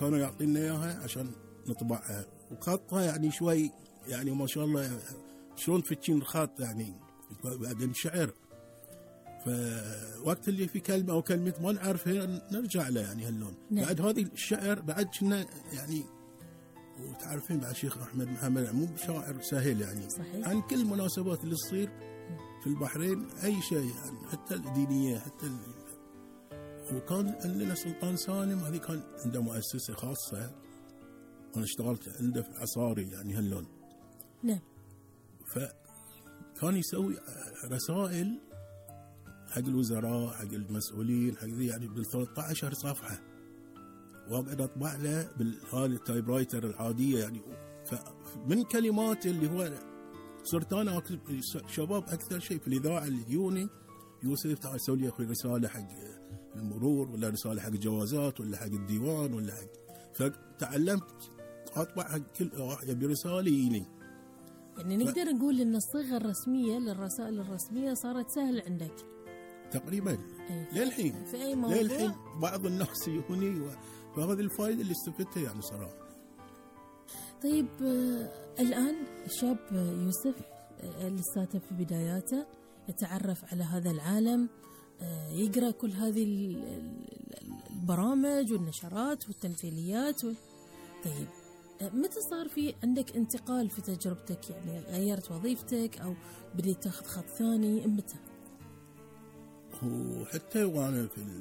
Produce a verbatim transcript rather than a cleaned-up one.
فكانوا يعطينا إياها عشان نطبعها، وخطها يعني شوي يعني ما شاء الله شلون تفكين خط يعني بعدين شعر. فوقت اللي في كلمة أو كلمة ما نعرفها نرجع له يعني هاللون. نعم. بعد هذه الشعر بعد كنا يعني، وتعرفين بعد الشيخ أحمد محمد مو شاعر سهل يعني. صحيح. عن كل المناسبات اللي تصير في البحرين أي شيء يعني حتى الدينية حتى ال... وكان عندنا سلطان سالم هذه كان عنده مؤسسة خاصة، أنا اشتغلت عنده في العصاري يعني هاللون. نعم. فكان يسوي رسائل حق الوزراء حق المسؤولين حق ذي يعني بال ثلاثة عشر صفحة، وأقعد أطبع له بالهذا التايب رايتر العادية يعني. فمن كلمات اللي هو صرت أنا أكتب شباب أكثر شيء في الإذاعة اللي يجوني يوسف تعال سوي لي أخوي رسالة حق المرور ولا رسالة حق الجوازات ولا حق الديوان ولا حق، فتعلمت أطبع حق كل واحد يبي رسالة يجيني. يعني نقدر ف... نقول إن الصيغة الرسمية للرسائل الرسمية صارت سهل عندك تقريبا للحين. في أي موضوع للحين بعض الناس يجوني و... فهذه الفائدة اللي استفدتها يعني صراحة. طيب آه الآن الشاب يوسف آه لساته في بداياته يتعرف على هذا العالم، آه يقرأ كل هذه البرامج والنشرات والتمثيليات و... طيب آه متى صار في عندك انتقال في تجربتك؟ يعني غيرت وظيفتك أو بديت تاخذ خط ثاني متى؟ وحتى وانا في